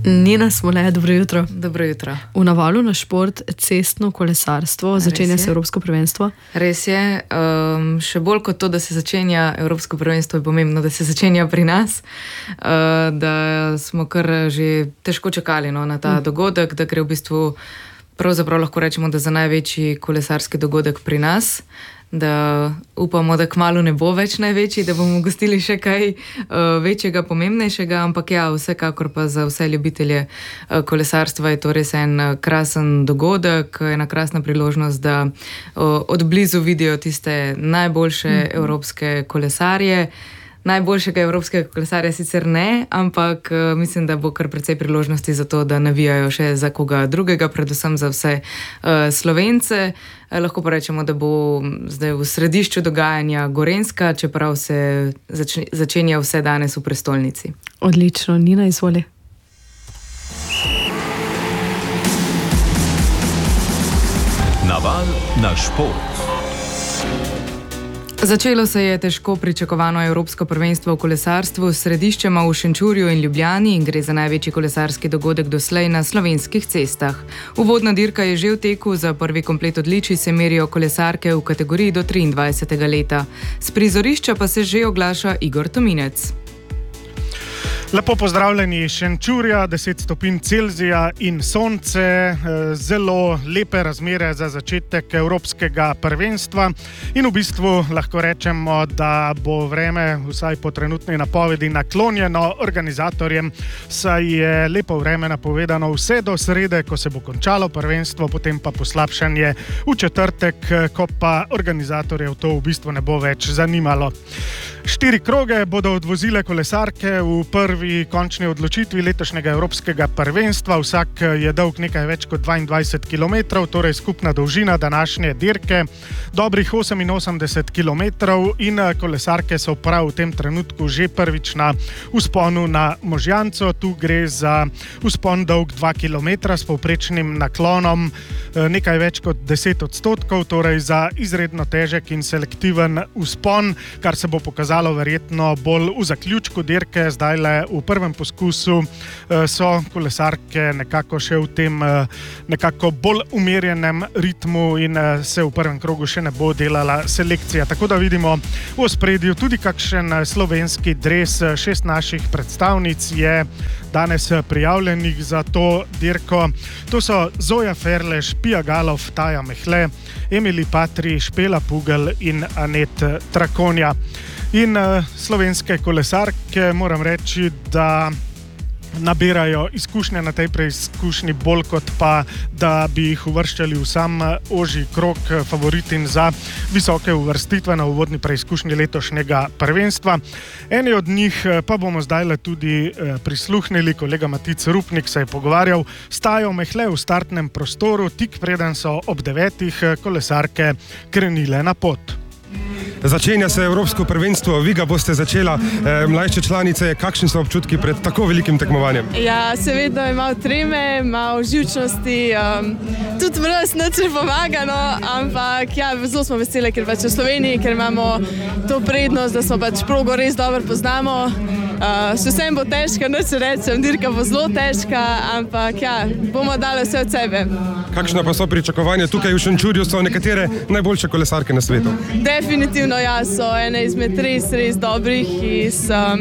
Nina Smole, dobro jutro. Dobro jutro. V navalu na šport cestno kolesarstvo začenja se Evropsko prvenstvo. Res je. Še bolj kot to, da se začenja Evropsko prvenstvo, je pomembno, da se začenja pri nas. Da smo kar že težko čakali na ta dogodek, da gre v bistvu, pravzaprav lahko rečemo, da za največji kolesarski dogodek pri nas. Da upamo, da kmalu ne bo več največji, da bomo gostili še kaj večjega, pomembnejšega, ampak ja, vsekakor pa za vse ljubitelje kolesarstva je to res en krasen dogodek, ena krasna priložnost, da od blizu vidijo tiste najboljše evropske kolesarje. Najboljšega evropskega kolesarja sicer ne, ampak mislim, da bo kar precej priložnosti za to, da navijajo še za koga drugega, predvsem za vse Slovence. Lahko pa rečemo, da bo zdaj v središču dogajanja Gorenjska, čeprav se začenja vse danes v prestolnici. Odlično, Nina, izvoli. Naval na šport. Začelo se je težko pričakovano Evropsko prvenstvo v kolesarstvu s središčema v Šenčurju in Ljubljani in gre za največji kolesarski dogodek doslej na slovenskih cestah. Uvodna dirka je že v teku, za prvi komplet odličij se merijo kolesarke v kategoriji do 23. leta. S prizorišča pa se že oglaša Igor Tominec. Lepo pozdravljeni iz Šenčurja, 10 stopinj Celzija in sonce, zelo lepe razmere za začetek Evropskega prvenstva in v bistvu lahko rečemo, da bo vreme, vsaj po trenutni napovedi, naklonjeno organizatorjem, saj je lepo vreme napovedano vse do srede, ko se bo končalo prvenstvo, potem pa poslabšanje v četrtek, ko pa organizatorjev to v bistvu ne bo več zanimalo. 4 kroge bodo odvozile kolesarke v prvi končni odločitvi letošnjega Evropskega prvenstva. Vsak je dolg nekaj več kot 22 km, torej skupna dolžina današnje dirke dobrih 88 km in kolesarke so prav v tem trenutku že prvič na vzponu na Možjanco. Tu gre za vzpon dolg 2 km s povprečnim naklonom nekaj več kot 10%, torej za izredno težek in selektiven vzpon, kar se bo pokazalo verjetno bolj v zaključku dirke. Zdaj le v prvem poskusu so kolesarke nekako še v tem nekako bolj umirjenem ritmu in se v prvem krogu še ne bo delala selekcija. Tako da vidimo v ospredju tudi kakšen slovenski dres. 6 naših predstavnic je danes prijavljenih za to dirko. To so Zoja Ferlež, Pia Galov, Taja Mehle, Emily Patri, Špela Pugel in Anet Trakonja. In slovenske kolesarke, moram reči, da nabirajo izkušnje na tej preizkušnji bolj kot pa, da bi jih uvrščali v sam ožji krog favoritin za visoke uvrstitve na uvodni preizkušnji letošnjega prvenstva. Eni od njih pa bomo zdaj tudi prisluhnili. Kolega Matic Rupnik se je pogovarjal s Tajo Mehle v startnem prostoru, tik preden so ob 9 kolesarke krenile na pot. Začenja se Evropsko prvenstvo, vi ga boste začela, mlajše članice, kakšni so občutki pred tako velikim tekmovanjem? Ja, seveda je malo treme, malo živčnosti, tudi mraz nič ne pomaga, ampak ja, zelo smo veseli, ker pač v Sloveniji, ker imamo to prednost, da smo pač progo res dobro poznamo. Še vsem bo težka, nič rečem, dirka bo zelo težka, ampak ja, bomo dali vse od sebe. Kakšna pa so pričakovanja? Tukaj v Šenčurju so nekatere najboljše kolesarke na svetu. Definitivno ja, so ene izmed res dobrih iz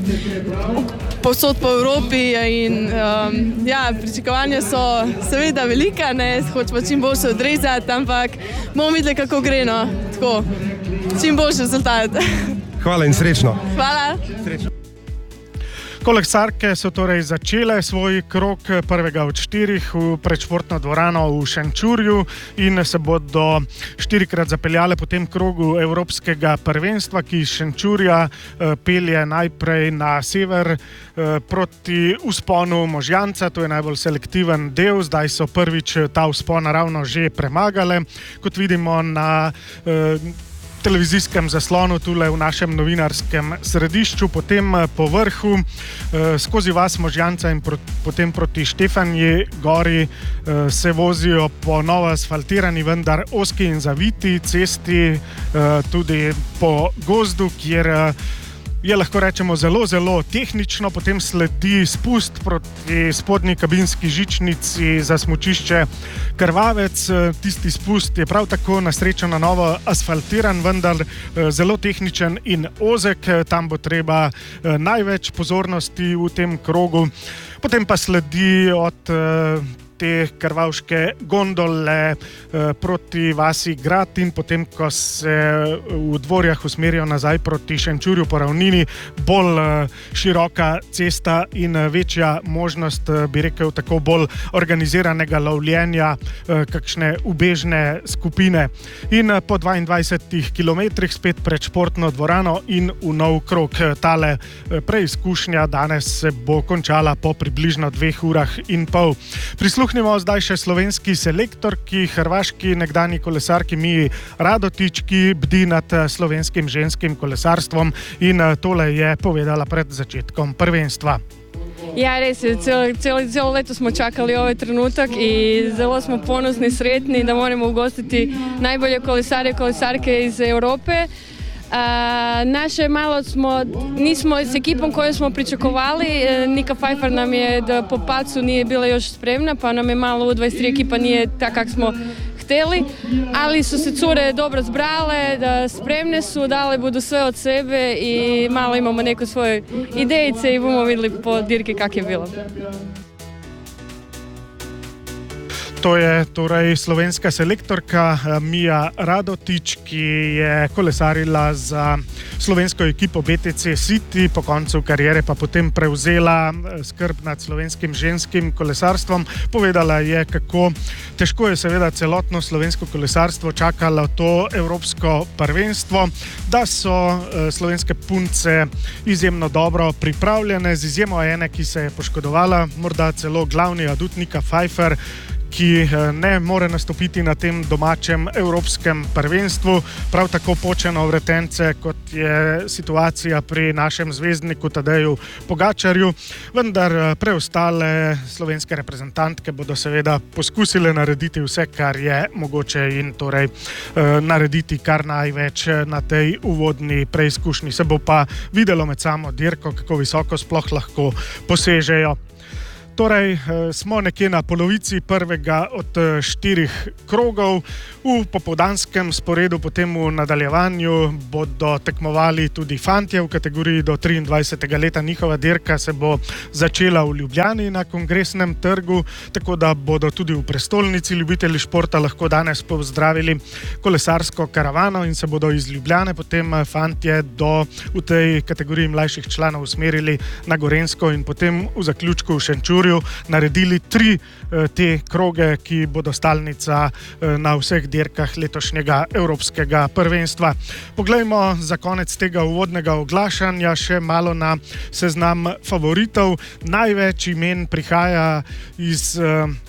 povsod po Evropi in ja, pričakovanja so seveda velika, hočemo čim boljše odrezati, ampak bomo videli, kako gre, tako, čim boljši rezultat. Hvala in srečno. Hvala. Srečno. Kolesarke so torej začele svoj krog, prvega od 4 v predšportno dvorano v Šenčurju in se bodo 4-krat zapeljale po tem krogu Evropskega prvenstva, ki iz Šenčurja pelje najprej na sever proti vzponu Možjanca. To je najbolj selektiven del. Zdaj so prvič ta vzpon ravno že premagale. Kot vidimo na televizijskem zaslonu tule v našem novinarskem središču, potem po vrhu skozi vas Možjanca in potem proti Štefanji gori se vozijo po novo asfaltirani, vendar ozki in zaviti cesti, tudi po gozdu, kjer je lahko rečemo zelo, zelo tehnično, potem sledi spust proti spodnji kabinski žičnici za smučišče Krvavec. Tisti spust je prav tako na srečo na novo asfaltiran, vendar zelo tehničen in ozek. Tam bo treba največ pozornosti v tem krogu. Potem pa sledi od te krvavške gondole proti vasi Grad in potem, ko se v Dvorjah usmerijo nazaj proti Šenčurju po ravnini, bolj široka cesta in večja možnost, bi rekel, tako bolj organiziranega lovljenja kakšne ubežne skupine. In po 22 kilometrih spet pred športno dvorano in v nov krog. Tale preizkušnja danes se bo končala po približno 2 urah in pol. Prisluhnimo zdaj še slovenski selektorki, hrvaški nekdanji kolesarki Miji Radotić, ki bdi nad slovenskim ženskim kolesarstvom in tole je povedala pred začetkom prvenstva. Ja, res je, celo leto smo čakali ovaj trenutak i zelo smo ponosni, sretni da moramo ugostiti najbolje kolesare i kolesarke iz Europe. Naše malo nismo s ekipom koju smo pričakovali, Nika Pfeiffer nam je da po pacu nije bila još spremna, pa nam je malo u 23 ekipa nije tak kak smo htjeli, ali su se cure dobro zbrale, da spremne su, dale budu sve od sebe i malo imamo neko svoje idejice i bomo vidjeli po dirki kak je bilo. To je torej slovenska selektorka Mija Radotić, ki je kolesarila za slovensko ekipo BTC City, po koncu karijere pa potem prevzela skrb nad slovenskim ženskim kolesarstvom. Povedala je, kako težko je seveda celotno slovensko kolesarstvo čakalo to evropsko prvenstvo, da so slovenske punce izjemno dobro pripravljene, z izjemo ene, ki se je poškodovala, morda celo glavni adut Nika Pfeiffer, ki ne more nastopiti na tem domačem evropskem prvenstvu. Prav tako počeno vretence, kot je situacija pri našem zvezdniku Tadeju Pogačarju, vendar preostale slovenske reprezentantke bodo seveda poskusile narediti vse, kar je mogoče in torej narediti kar največ na tej uvodni preizkušnji. Se bo pa videlo med samo dirko, kako visoko sploh lahko posežejo. Torej, smo nekje na polovici prvega od 4 krogov. V popoldanskem sporedu, potem v nadaljevanju bodo tekmovali tudi fantje v kategoriji do 23. leta. Njihova dirka se bo začela v Ljubljani na Kongresnem trgu, tako da bodo tudi v prestolnici ljubitelji športa lahko danes pozdravili kolesarsko karavano in se bodo iz Ljubljane potem fantje v tej kategoriji mlajših članov usmerili na Gorenjsko in potem v zaključku v Šenčurju naredili 3 te kroge, ki bodo stalnica na vseh dirkah letošnjega evropskega prvenstva. Poglejmo za konec tega uvodnega oglašanja še malo na seznam favoritov. Največ imen prihaja iz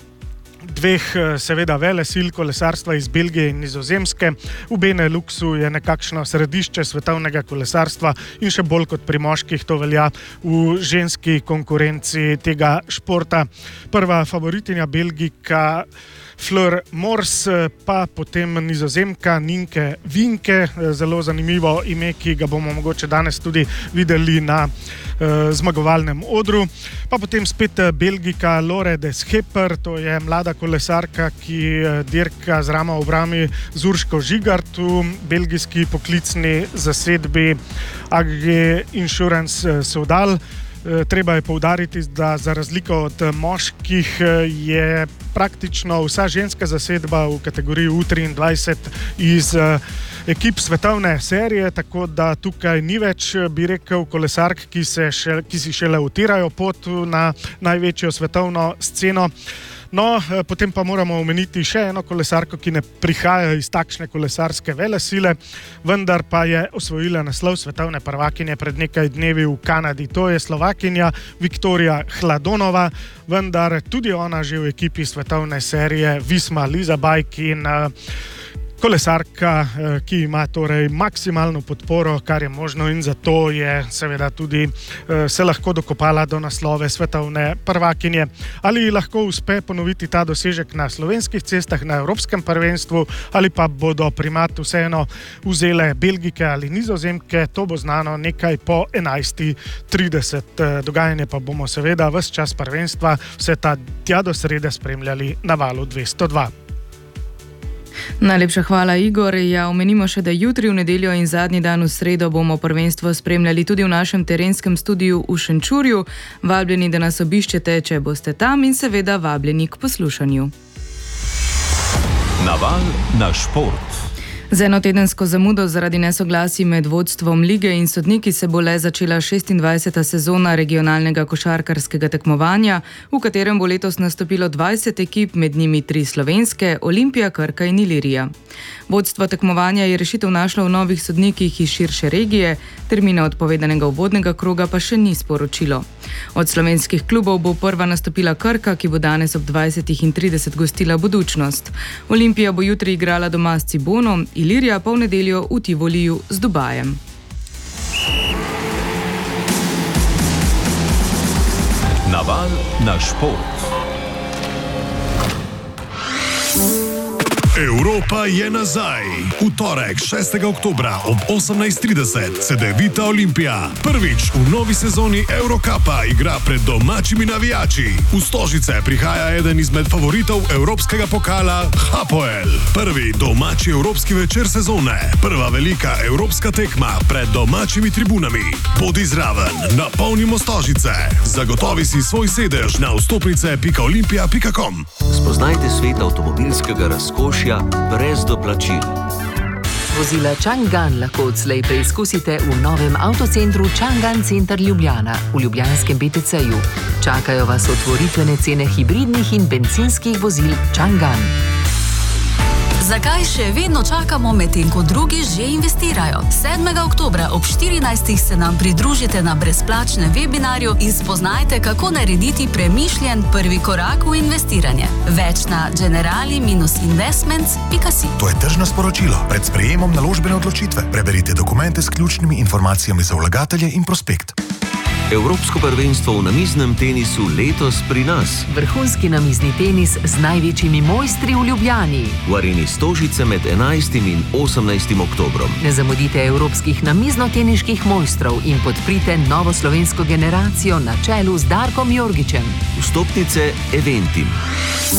2 seveda velesil kolesarstva iz Belgije in Nizozemske. V Beneluxu je nekakšno središče svetovnega kolesarstva in še bolj kot pri moških to velja v ženski konkurenci tega športa. Prva favoritinja Belgika Fleur Mors, pa potem Nizozemka Nienke Vinke, zelo zanimivo ime, ki ga bomo mogoče danes tudi videli na zmagovalnem odru. Pa potem spet Belgika Lore de Schepper, to je mlada kolesarka, ki dirka z ramo v rami z Urško Žigart v belgijski poklicni zasedbi AG Insurance Soudal. Treba je poudariti, da za razliko od moških je praktično vsa ženska zasedba v kategoriji U23 iz ekip svetovne serije, tako da tukaj ni več, bi rekel, kolesark, ki si šele utirajo pot na največjo svetovno sceno. No, potem pa moramo omeniti še eno kolesarko, ki ne prihaja iz takšne kolesarske velesile, vendar pa je osvojila naslov svetovne prvakinje pred nekaj dnevi v Kanadi. To je Slovakinja Viktorija Hladonova, vendar tudi ona že v ekipi svetovne serije Visma Leasebike in kolesarka, ki ima torej maksimalno podporo, kar je možno, in zato je seveda tudi se lahko dokopala do naslove svetovne prvakinje. Ali lahko uspe ponoviti ta dosežek na slovenskih cestah na Evropskem prvenstvu, ali pa bodo primat vseeno vzele Belgijke ali Nizozemke, to bo znano nekaj po 11:30. Dogajanje pa bomo seveda ves čas prvenstva vse tja do srede spremljali na Valu 202. Najlepša hvala, Igor. Ja, omenimo še, da jutri v nedeljo in zadnji dan v sredo bomo prvenstvo spremljali tudi v našem terenskem studiu v Šenčurju. Vabljeni, da nas obiščete, če boste tam, in seveda vabljeni k poslušanju. Naval na šport. Z enotedensko zamudo zaradi nesoglasij med vodstvom lige in sodniki se bo le začela 26. sezona regionalnega košarkarskega tekmovanja, v katerem bo letos nastopilo 20 ekip, med njimi 3 slovenske, Olimpija, Krka in Ilirija. Vodstvo tekmovanja je rešitev našlo v novih sodnikih iz širše regije, termina odpovedanega uvodnega kroga pa še ni sporočilo. Od slovenskih klubov bo prva nastopila Krka, ki bo danes ob 20:30 gostila Budućnost. Olimpija bo jutri igrala doma s Cibonom, Ilirija pa v nedeljo v Tivoliju z Dubajem. Naval na šport. Evropa je nazaj. V torek, 6. oktobra ob 18:30 se Cedevita Olimpija prvič v novi sezoni Eurocupa igra pred domačimi navijači. V Stožice prihaja eden izmed favoritov evropskega pokala Hapoel. Prvi domači evropski večer sezone. Prva velika evropska tekma pred domačimi tribunami. Bodi zraven, napolnimo Stožice. Zagotovi si svoj sedež na vstopnice.olimpija.com. Spoznajte svet avtomobilskega razkošja brez doplačil. Vozila Chang'an lahko odslej preizkusite v novem avtocentru Chang'an Center Ljubljana v ljubljanskem BTC-ju. Čakajo vas otvoritvene cene hibridnih in bencinskih vozil Chang'an. Zakaj še vedno čakamo, medtem ko drugi že investirajo? 7. oktobra ob 14. se nam pridružite na brezplačnem webinarju in spoznajte, kako narediti premišljen prvi korak v investiranje. Več na generali-investments.si. To je tržno sporočilo. Pred sprejemom naložbene odločitve preberite dokumente s ključnimi informacijami za vlagatelje in prospekt. Evropsko prvenstvo v namiznem tenisu letos pri nas. Vrhunski namizni tenis z največjimi mojstri v Ljubljani. V areni Stožice med 11. in 18. oktobrom. Ne zamudite evropskih namizno-teniških mojstrov in podprite novo slovensko generacijo na čelu z Darkom Jorgičem. Vstopnice Eventim.